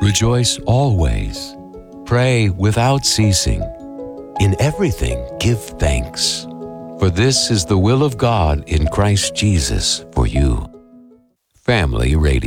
Rejoice always. Pray without ceasing. In everything give thanks. For this is the will of God in Christ Jesus for you. Family Radio.